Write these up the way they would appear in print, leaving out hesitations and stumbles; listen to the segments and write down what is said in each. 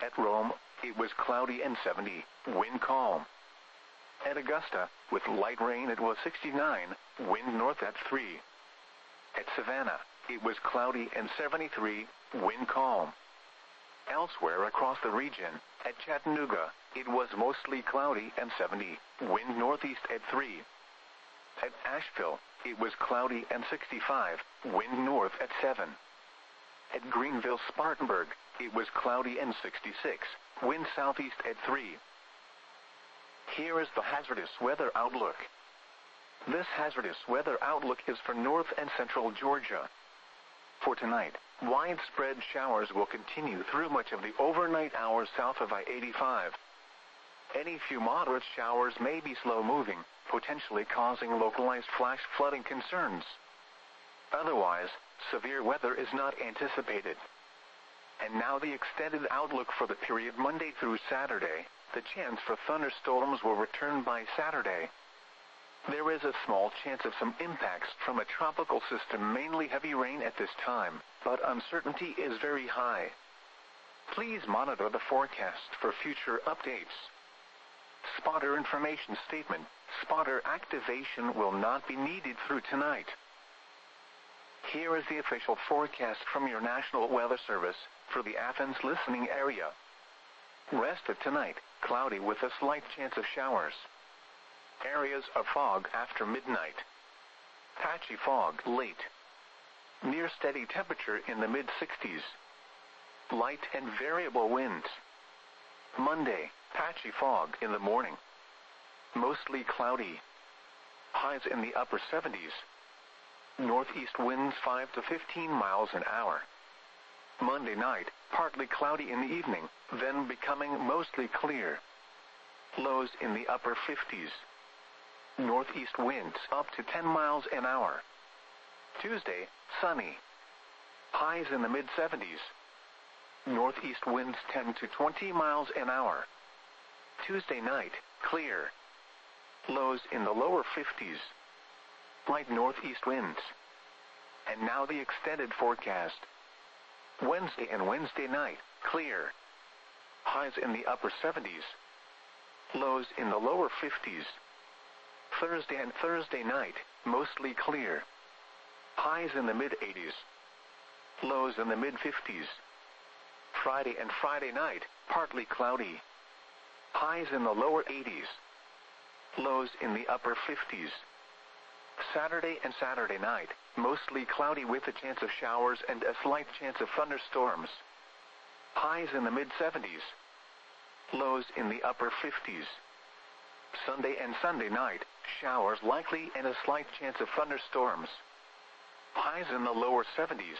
At Rome, it was cloudy and 70, wind calm. At Augusta, with light rain it was 69, wind north at 3. At Savannah, it was cloudy and 73, wind calm. Elsewhere across the region, at Chattanooga, it was mostly cloudy and 70, wind northeast at 3. At Asheville, it was cloudy and 65, wind north at 7. At Greenville-Spartanburg, it was cloudy and 66, wind southeast at 3. Here is the hazardous weather outlook. This hazardous weather outlook is for north and central Georgia. For tonight, widespread showers will continue through much of the overnight hours south of I-85. Any few moderate showers may be slow-moving, potentially causing localized flash flooding concerns. Otherwise, severe weather is not anticipated. And now the extended outlook for the period Monday through Saturday. The chance for thunderstorms will return by Saturday. There is a small chance of some impacts from a tropical system, mainly heavy rain at this time, but uncertainty is very high. Please monitor the forecast for future updates. Spotter information statement. Spotter activation will not be needed through tonight. Here is the official forecast from your National Weather Service for the Athens listening area. Rest of tonight, cloudy with a slight chance of showers. Areas of fog after midnight. Patchy fog late. Near steady temperature in the mid-60s. Light and variable winds. Monday, patchy fog in the morning. Mostly cloudy. Highs in the upper 70s. Northeast winds 5 to 15 miles an hour. Monday night, partly cloudy in the evening, then becoming mostly clear. Lows in the upper 50s. Northeast winds up to 10 miles an hour. Tuesday, sunny. Highs in the mid-70s. Northeast winds 10 to 20 miles an hour. Tuesday night, clear. Lows in the lower 50s. Light northeast winds. And now the extended forecast. Wednesday and Wednesday night, clear. Highs in the upper 70s. Lows in the lower 50s. Thursday and Thursday night, mostly clear. Highs in the mid-80s. Lows in the mid-50s. Friday and Friday night, partly cloudy. Highs in the lower 80s. Lows in the upper 50s. Saturday and Saturday night, mostly cloudy with a chance of showers and a slight chance of thunderstorms. Highs in the mid-70s. Lows in the upper 50s. Sunday and Sunday night, showers likely and a slight chance of thunderstorms. Highs in the lower 70s.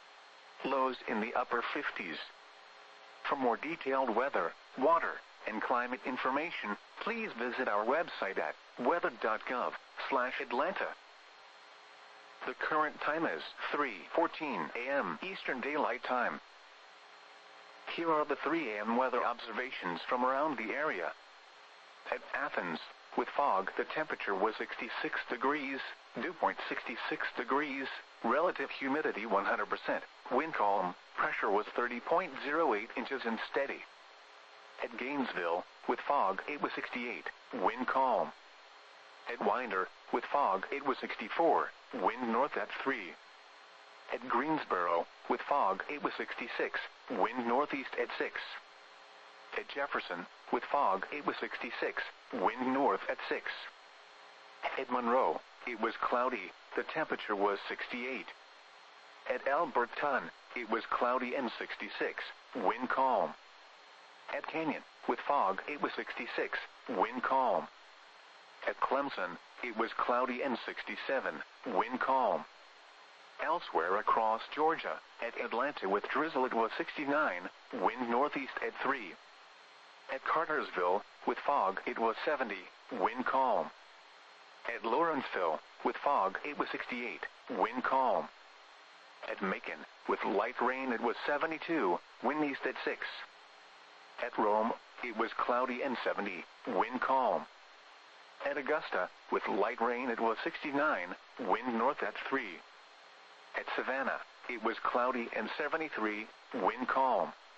Lows in the upper 50s. For more detailed weather, water, and climate information, please visit our website at weather.gov/Atlanta. The current time is 3:14 a.m. Eastern Daylight Time. Here are the 3 a.m. weather observations from around the area. At Athens, with fog, the temperature was 66 degrees, dew point 66 degrees, relative humidity 100%, wind calm, pressure was 30.08 inches and steady. At Gainesville, with fog, it was 68, wind calm. At Winder, with fog, it was 64, wind north at 3. At Greensboro, with fog, it was 66, wind northeast at 6. At Jefferson, with fog, it was 66, wind north at 6. At Monroe, it was cloudy, the temperature was 68. At Alberton, it was cloudy and 66, wind calm. At Canyon, with fog, it was 66, wind calm. At Clemson, it was cloudy and 67, wind calm. Elsewhere across Georgia, at Atlanta with drizzle it was 69, wind northeast at 3. At Cartersville, with fog, it was 70, wind calm. At Lawrenceville, with fog, it was 68, wind calm. At Macon, with light rain, it was 72, wind east at 6. At Rome, it was cloudy and 70, wind calm. At Augusta, with light rain, it was 69, wind north at 3. At Savannah, it was cloudy and 73, wind calm.